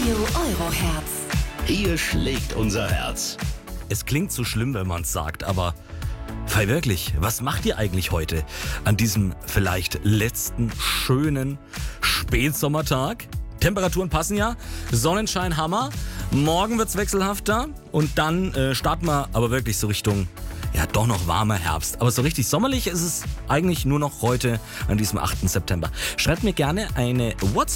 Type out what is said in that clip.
Radio Euroherz. Hier schlägt unser Herz. Es klingt so schlimm, wenn man es sagt, aber weil wirklich, was macht ihr eigentlich heute an diesem vielleicht letzten schönen Spätsommertag? Temperaturen passen ja, Sonnenschein Hammer, morgen wird's wechselhafter und dann starten wir aber wirklich so Richtung, ja doch noch warmer Herbst. Aber so richtig sommerlich ist es eigentlich nur noch heute an diesem 8. September. Schreibt mir gerne eine WhatsApp